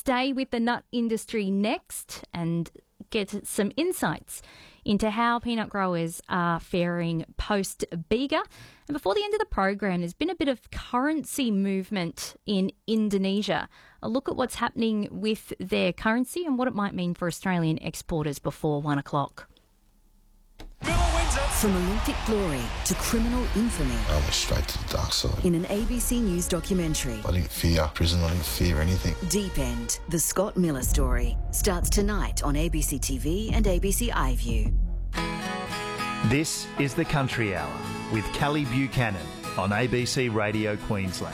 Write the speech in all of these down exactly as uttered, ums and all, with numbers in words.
stay with the nut industry next and get some insights into how peanut growers are faring post-Bega. And before the end of the program, there's been a bit of currency movement in Indonesia. A look at what's happening with their currency and what it might mean for Australian exporters before one o'clock. From Olympic glory to criminal infamy. I went straight to the dark side. In an A B C News documentary. I didn't fear prison, I didn't fear anything. Deep End, the Scott Miller story, starts tonight on A B C T V and A B C iView. This is The Country Hour with Callie Buchanan on A B C Radio Queensland.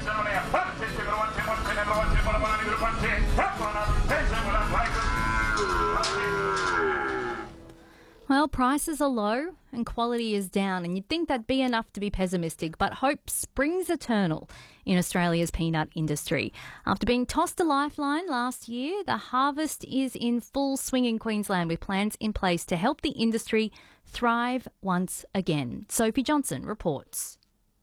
Well, prices are low and quality is down, and you'd think that'd be enough to be pessimistic, but hope springs eternal in Australia's peanut industry. After being tossed a lifeline last year, the harvest is in full swing in Queensland with plans in place to help the industry thrive once again. Sophie Johnson reports.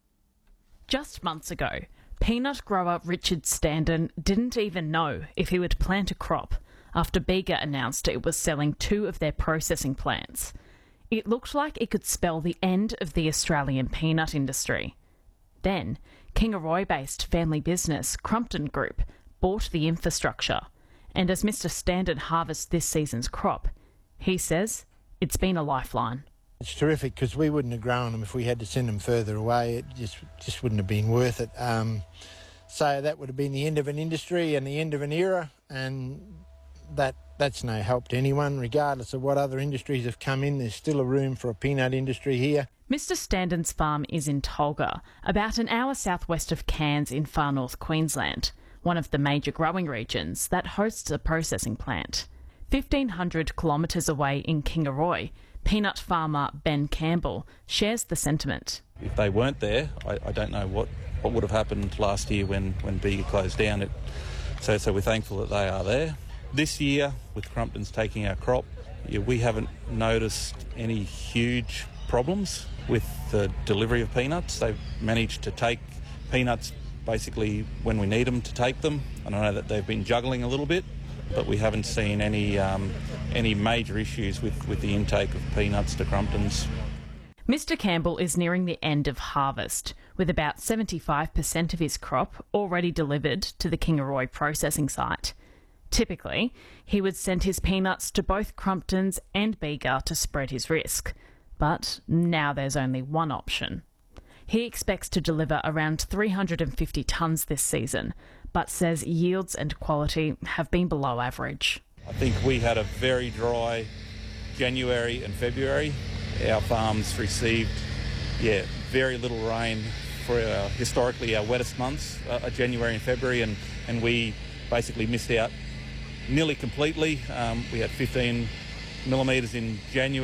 Just months ago, peanut grower Richard Standen didn't even know if he would plant a crop after Bega announced it was selling two of their processing plants. It looked like it could spell the end of the Australian peanut industry. Then, Kingaroy-based family business Crumpton Group bought the infrastructure, and as Mister Standen harvests this season's crop, he says it's been a lifeline. It's terrific because we wouldn't have grown them if we had to send them further away. It just just wouldn't have been worth it. Um, so that would have been the end of an industry and the end of an era, and that that's no help to anyone, regardless of what other industries have come in. There's still a room for a peanut industry here. Mister Standen's farm is in Tolga, about an hour southwest of Cairns in far north Queensland, one of the major growing regions that hosts a processing plant. fifteen hundred kilometres away in Kingaroy, peanut farmer Ben Campbell shares the sentiment. If they weren't there, I, I don't know what, what would have happened last year when, when Bega closed down. It, so, so we're thankful that they are there. This year, with Crumpton's taking our crop, yeah, we haven't noticed any huge problems with the delivery of peanuts. They've managed to take peanuts basically when we need them to take them. And I know that they've been juggling a little bit, but we haven't seen any um, any major issues with, with the intake of peanuts to Crumpton's. Mister Campbell is nearing the end of harvest, with about seventy-five percent of his crop already delivered to the Kingaroy processing site. Typically, he would send his peanuts to both Crumpton's and Bega to spread his risk. But now there's only one option. He expects to deliver around three hundred fifty tonnes this season, but says yields and quality have been below average. I think we had a very dry January and February. Our farms received, yeah, very little rain for our, historically our wettest months, uh, January and February, and, and we basically missed out nearly completely. Um, we had fifteen millimetres in January.